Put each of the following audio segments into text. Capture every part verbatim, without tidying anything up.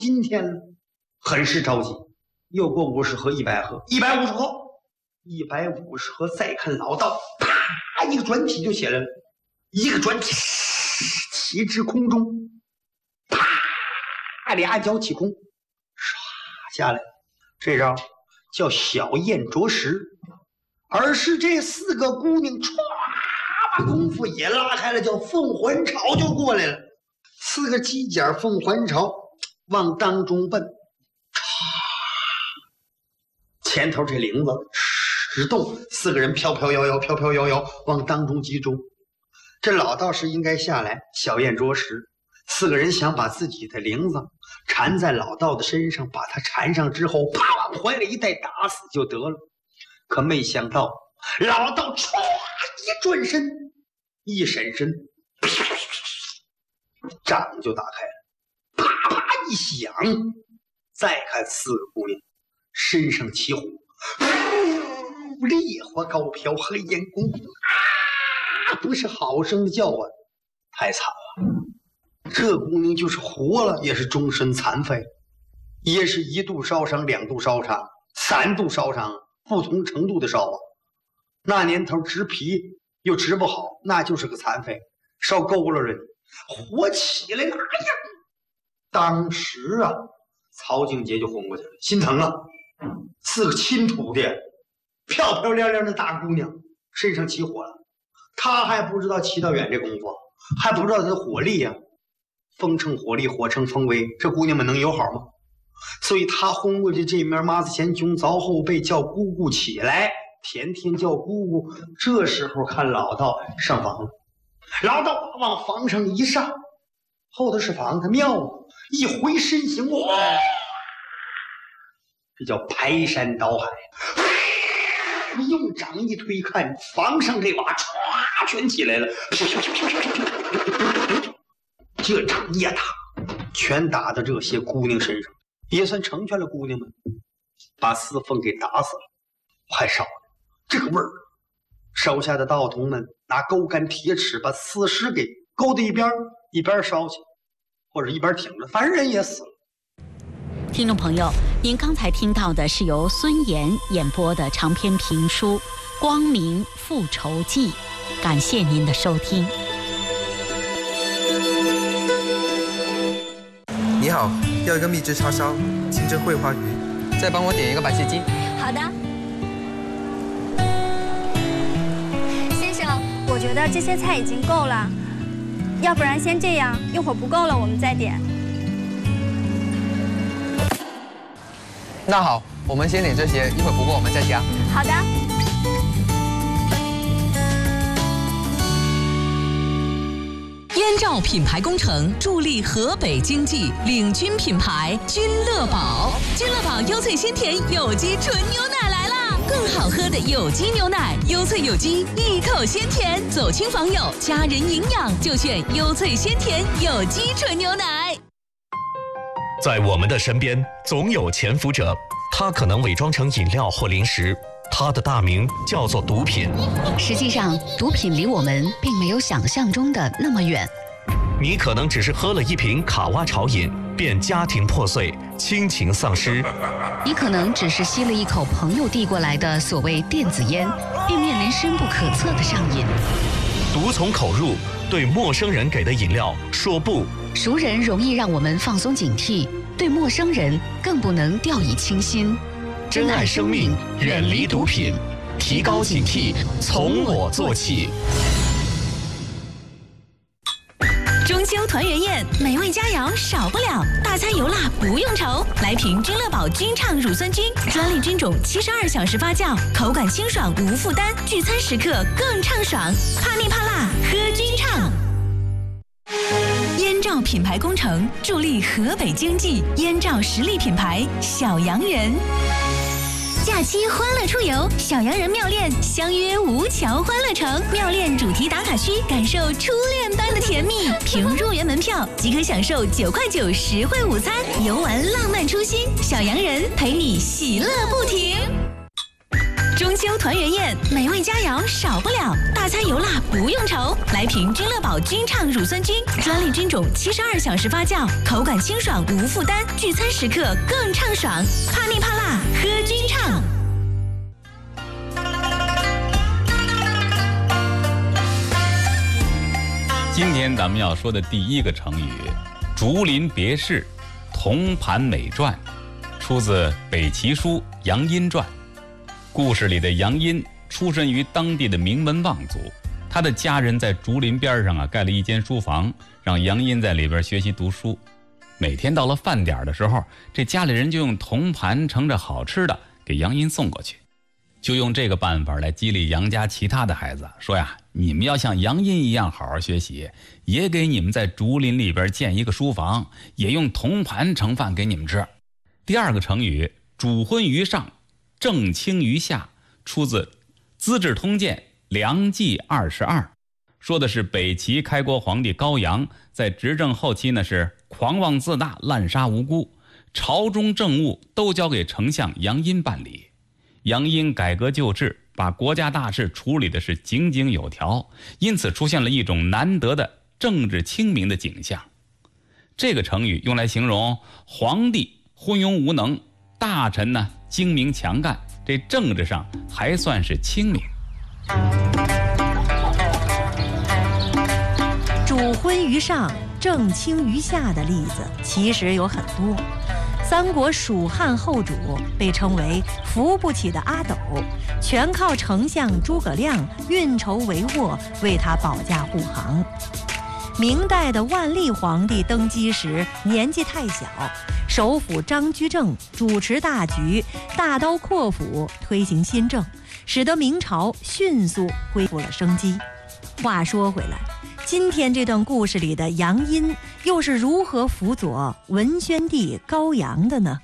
今天了，很是着急。又过五十合，一百合，一百五十合，一百五十合，再看老道，啪，一个转体就起来了，一个转体起至空中，啪，俩脚起空，唰下来。这招叫小雁啄食，而是这四个姑娘歘把功夫也拉开了，叫凤还巢就过来了。四个机甲凤还巢往当中奔，前头这铃子直动，四个人飘飘摇摇飘飘摇摇往当中集中。这老道士应该下来，小雁啄食。四个人想把自己的铃子缠在老道的身上，把他缠上之后，啪往怀里一带，打死就得了。可没想到，老道唰一转身，一闪身，掌就打开了，啪啪一响。再看四个姑娘身上起火，烈火高飘，黑烟滚滚，啊，不是好声的叫啊，太惨了。这姑娘就是活了也是终身残废，也是一度烧伤，两度烧伤，三度烧伤，不同程度的烧啊。那年头植皮又植不好，那就是个残废，烧勾了人，活起来了。哎呀，当时啊，曹景杰就昏过去了，心疼啊。四个亲徒弟，漂漂亮亮的大姑娘身上起火了，他还不知道祁道远这功夫，还不知道他的火力呀、啊。风乘火力，火乘风威，这姑娘们能友好吗？所以他轰过去这面麻子前胸凿后背，叫姑姑起来，天天叫姑姑。这时候看老道上房了，老道往房上一上，后头是房，他妙啊，一回身形，哇，这叫排山倒海。用掌一推，看房上这瓦唰全起来了。这场一打，全打到这些姑娘身上，也算成全了姑娘们，把四凤给打死了，还烧了。这个味儿，手下的道童们拿钩竿铁尺把死尸给勾到一边，一边烧去，或者一边挺着，反正人也死了。 听众朋友，您刚才听到的是由孙岩演播的长篇评书《光明复仇记》，感谢您的收听。 你好，要一个蜜汁叉烧，清蒸桂花鱼，再帮我点一个白切鸡。 好的。先生，我觉得这些菜已经够了，要不然先这样，一会儿不够了我们再点。 那好，我们先点这些，一会儿不够我们再加。 好的。 燕赵品牌工程助力河北经济，领军品牌君乐宝。君乐宝优萃鲜甜有机纯牛奶来啦！更好喝的有机牛奶，优萃有机，一口鲜甜，走亲访友，家人营养就选优萃鲜甜有机纯牛奶。 在我们的身边，总有潜伏者，他可能伪装成饮料或零食，他的大名叫做毒品。 实际上，毒品离我们并没有想象中的那么远。 你可能只是喝了一瓶卡哇潮饮，便家庭破碎，亲情丧失； 你可能只是吸了一口朋友递过来的所谓电子烟，便面临深不可测的上瘾。 毒从口入，对陌生人给的饮料说不。 熟人容易让我们放松警惕，对陌生人更不能掉以轻心。 珍爱生命，远离毒品，提高警惕，从我做起。 中秋团圆宴，美味佳肴少不了，大餐油辣不用愁。来瓶君乐宝君畅乳酸菌，专利菌种，七十二小时发酵，口感清爽无负担，聚餐时刻更畅爽。怕腻怕辣，喝君畅。燕赵品牌工程助力河北经济，燕赵实力品牌小洋人。假期欢乐出游，小洋人妙恋相约吴桥欢乐城，妙恋主题打卡区，感受初恋般的甜蜜。凭入园门票即可享受九块九实惠午餐，游玩浪漫初心，小洋人陪你喜乐不停。 中秋团圆宴，美味佳肴少不了，大餐油辣不用愁。来瓶君乐宝君畅乳酸菌，专利菌种，七十二小时发酵，口感清爽无负担，聚餐时刻更畅爽。怕腻怕辣，喝君畅。 今天咱们要说的第一个成语“竹林别市，铜盘美馔”，出自《北齐书·杨殷传》。故事里的杨殷出身于当地的名门望族，他的家人在竹林边上啊盖了一间书房，让杨殷在里边学习读书。每天到了饭点的时候，这家里人就用铜盘盛着好吃的给杨殷送过去，就用这个办法来激励杨家其他的孩子，说呀，你们要像杨殷一样好好学习，也给你们在竹林里边建一个书房，也用铜盘盛饭给你们吃。第二个成语“主昏于上，正清于下”，出自《资治通鉴·梁纪二十二》，说的是北齐开国皇帝高阳在执政后期呢是狂妄自大，滥杀无辜，朝中政务都交给丞相杨殷办理。杨殷改革旧制，把国家大事处理的是井井有条，因此出现了一种难得的政治清明的景象。这个成语用来形容皇帝昏庸无能，大臣呢精明强干，这政治上还算是清明。 主昏于上，正清于下的例子其实有很多。三国蜀汉后主被称为扶不起的阿斗，全靠丞相诸葛亮运筹帷幄为他保驾护航。明代的万历皇帝登基时年纪太小，首辅张居正主持大局，大刀阔斧推行新政，使得明朝迅速恢复了生机。话说回来，今天这段故事里的杨殷又是如何辅佐文宣帝高阳的呢？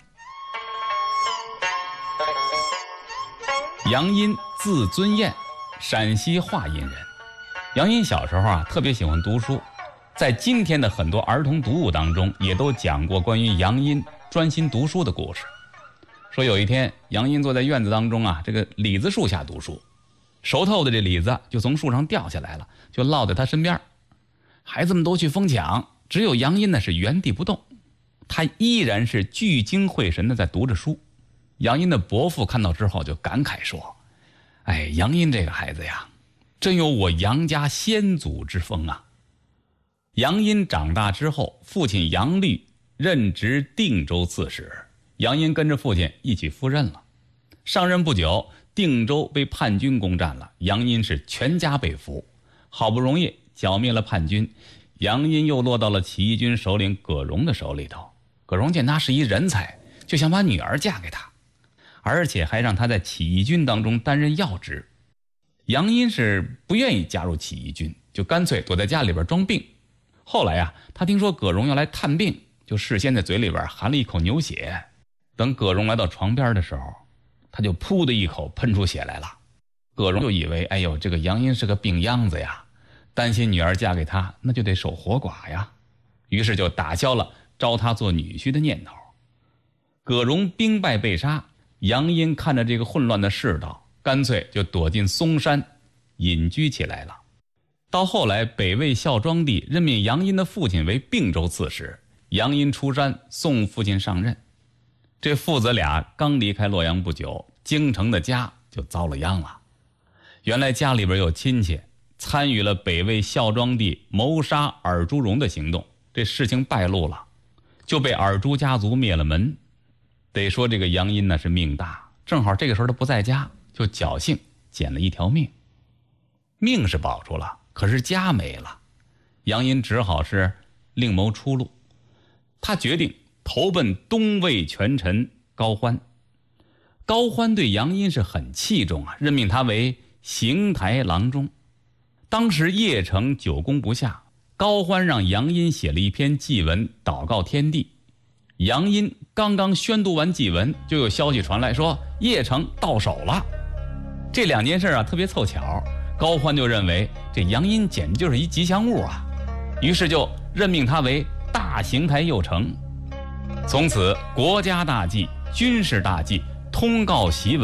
杨殷字尊彦，陕西华阴人。杨殷小时候啊特别喜欢读书，在今天的很多儿童读物当中也都讲过关于杨殷专心读书的故事。说有一天杨殷坐在院子当中啊这个李子树下读书，熟透的这李子就从树上掉下来了，就落在他身边。孩子们都去疯抢，只有杨殷呢是原地不动，他依然是聚精会神的在读着书。杨殷的伯父看到之后就感慨说，哎，杨殷这个孩子呀，真有我杨家先祖之风啊。杨殷长大之后，父亲杨律任职定州刺史，杨殷跟着父亲一起赴任了。上任不久，定州被叛军攻占了，杨殷是全家被俘，好不容易剿灭了叛军，杨殷又落到了起义军首领葛荣的手里头。葛荣见他是一人才，就想把女儿嫁给他，而且还让他在起义军当中担任要职。杨殷是不愿意加入起义军，就干脆躲在家里边装病。后来啊，他听说葛荣要来探病，就事先在嘴里边含了一口牛血。等葛荣来到床边的时候，他就噗的一口喷出血来了。葛荣就以为，哎呦，这个杨殷是个病秧子呀，担心女儿嫁给他，那就得守活寡呀，于是就打消了招他做女婿的念头。葛荣兵败被杀，杨殷看着这个混乱的世道，干脆就躲进嵩山隐居起来了。到后来北魏孝庄帝任命杨殷的父亲为并州刺史，杨殷出山送父亲上任。这父子俩刚离开洛阳不久，京城的家就遭了殃了。原来家里边有亲戚参与了北魏孝庄帝谋杀尔朱荣的行动，这事情败露了，就被尔朱家族灭了门。得说这个杨殷呢是命大，正好这个时候他不在家，就侥幸捡了一条命。命是保住了，可是家没了，杨殷只好是另谋出路。他决定投奔东魏权臣高欢。高欢对杨殷是很器重啊，任命他为行台郎中。当时邺城久攻不下，高欢让杨殷写了一篇祭文祷告天地。杨殷刚刚宣读完祭文，就有消息传来说邺城到手了。这两件事啊特别凑巧，高欢就认为这杨殷简直就是一吉祥物啊，于是就任命他为大行台右丞。从此国家大计、军事大计、通告檄文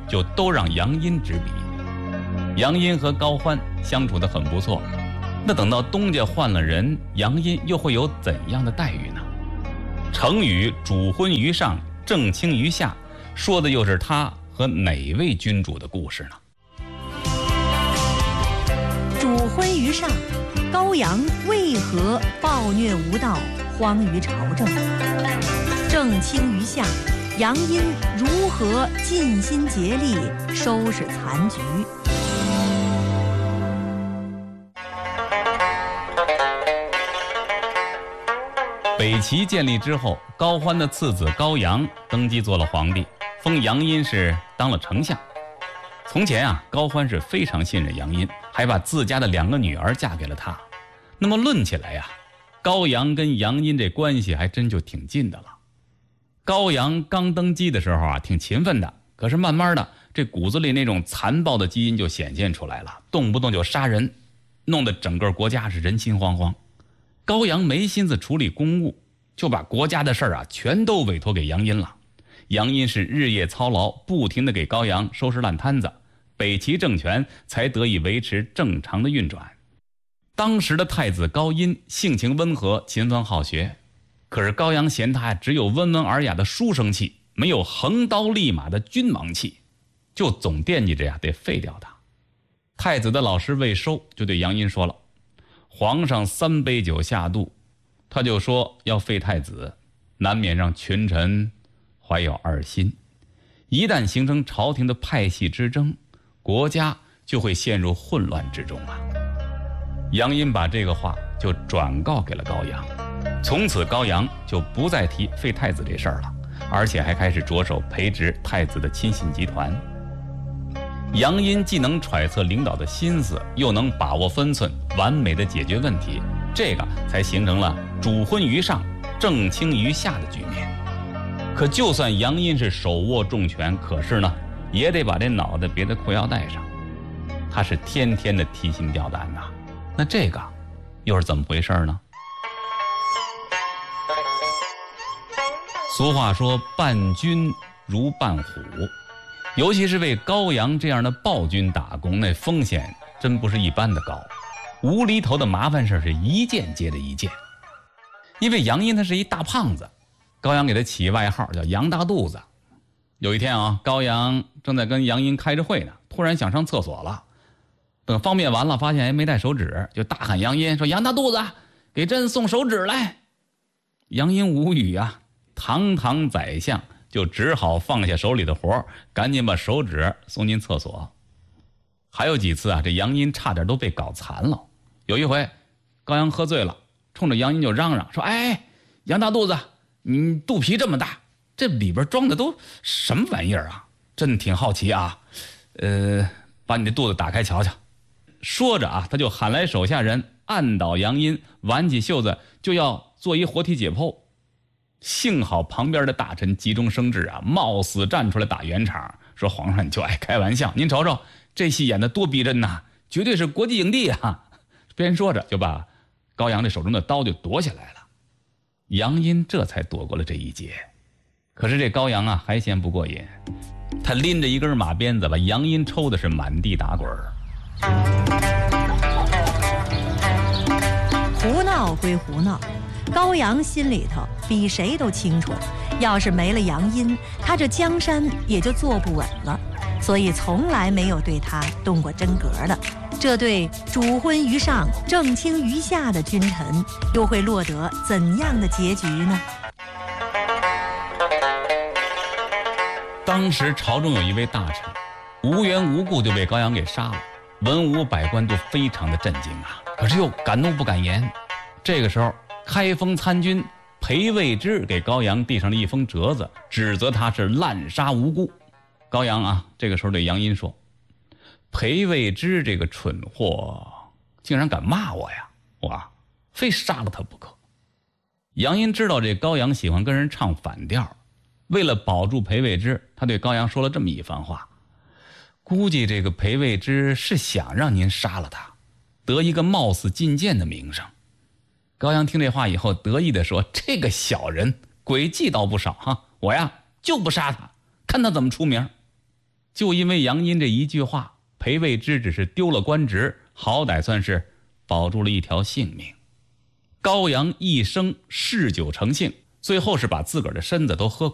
就都让杨殷执笔。杨殷和高欢相处得很不错，那等到东家换了人，杨殷又会有怎样的待遇呢？成语主婚于上，正卿于下，说的又是他和哪位君主的故事呢？ 主婚于上，高阳为何暴虐无道，荒于朝政？正卿于下，杨殷如何尽心竭力收拾残局？ 北齐建立之后，高欢的次子高阳登基做了皇帝，封杨殷是当了丞相。从前啊，高欢是非常信任杨殷，还把自家的两个女儿嫁给了他。那么论起来呀、啊，高阳跟杨殷这关系还真就挺近的了。高阳刚登基的时候啊，挺勤奋的，可是慢慢的，这骨子里那种残暴的基因就显现出来了，动不动就杀人，弄得整个国家是人心惶惶。高阳没心思处理公务，就把国家的事儿啊全都委托给杨殷了。杨殷是日夜操劳，不停地给高阳收拾烂摊子，北齐政权才得以维持正常的运转。当时的太子高殷性情温和，勤奋好学，可是高阳嫌他只有温文尔雅的书生气，没有横刀立马的君王气，就总惦记着呀得废掉他。太子的老师魏收就对杨殷说了，皇上三杯酒下肚，他就说要废太子，难免让群臣怀有二心，一旦形成朝廷的派系之争，国家就会陷入混乱之中啊。杨殷把这个话就转告给了高阳，从此高阳就不再提废太子这事儿了，而且还开始着手培植太子的亲信集团。杨殷既能揣测领导的心思，又能把握分寸，完美的解决问题，这个才形成了主婚于上，正卿于下的局面。可就算杨殷是手握重权，可是呢，也得把这脑袋别在裤腰带上。他是天天的提心吊胆呐，那这个又是怎么回事呢？俗话说，伴君如伴虎。尤其是为高阳这样的暴君打工，那风险真不是一般的高，无厘头的麻烦事是一件接着一件。因为杨殷他是一大胖子，高阳给他起外号叫杨大肚子。有一天啊，高阳正在跟杨殷开着会呢，突然想上厕所了，等方便完了，发现还没带手纸，就大喊杨殷说：“杨大肚子，给朕送手纸来！”杨殷无语啊，堂堂宰相，就只好放下手里的活，赶紧把手纸送进厕所。还有几次啊，这杨殷差点都被搞残了。有一回，高阳喝醉了，冲着杨殷就嚷嚷说：“哎，杨大肚子，你肚皮这么大，这里边装的都什么玩意儿啊？朕挺好奇啊，呃，把你的肚子打开瞧瞧。”说着啊，他就喊来手下人，按倒杨殷，挽起袖子就要做一活体解剖。幸好旁边的大臣急中生智啊，冒死站出来打圆场，说：“皇上你就爱开玩笑，您瞅瞅这戏演得多逼真呐，绝对是国际影帝啊！”边说着就把高阳这手中的刀就夺下来了。杨殷这才躲过了这一劫。可是这高阳啊还嫌不过瘾，他拎着一根马鞭子把杨殷抽的是满地打滚。 胡闹归胡闹，高阳心里头比谁都清楚，要是没了杨殷，他这江山也就坐不稳了，所以从来没有对他动过真格的。这对主婚于上，正卿于下的君臣，又会落得怎样的结局呢？ 当时朝中有一位大臣，无缘无故就被高阳给杀了，文武百官都非常的震惊啊，可是又敢怒不敢言。这个时候，开封参军裴未之给高阳递上了一封折子，指责他是滥杀无辜。高阳啊，这个时候对杨殷说：“裴未之这个蠢货，竟然敢骂我呀！我啊，非杀了他不可。”杨殷知道这高阳喜欢跟人唱反调，为了保住裴未之，他对高阳说了这么一番话。估计这个裴未之是想让您杀了他，得一个冒死进谏的名声。高阳听这话以后得意地说：“这个小人诡计倒不少哈，我呀就不杀他，看他怎么出名。” 就因为杨殷这一句话，裴未之只是丢了官职，好歹算是保住了一条性命。高阳一生嗜酒成性，最后是把自个儿的身子都喝